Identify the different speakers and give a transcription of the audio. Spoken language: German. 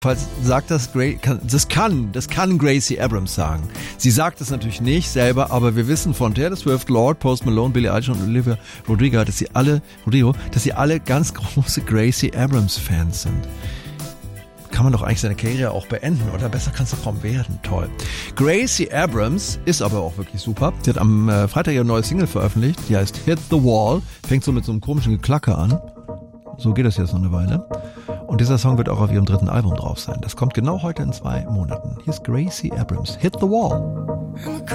Speaker 1: Falls sagt das kann Gracie Abrams sagen. Sie sagt es natürlich nicht selber, aber wir wissen von Taylor Swift, Lorde, Post Malone, Billie Eilish und Olivia Rodrigo, dass sie alle ganz große Gracie Abrams Fans sind. Kann man doch eigentlich seine Karriere auch beenden, oder? Besser kann es doch kaum werden. Toll. Gracie Abrams ist aber auch wirklich super. Sie hat am Freitag ihre neue Single veröffentlicht. Die heißt Hit the Wall. Fängt so mit so einem komischen Geklacker an. So geht das jetzt noch eine Weile. Und dieser Song wird auch auf ihrem 3. Album drauf sein. Das kommt genau heute in 2 Monaten. Hier ist Gracie Abrams. Hit the Wall.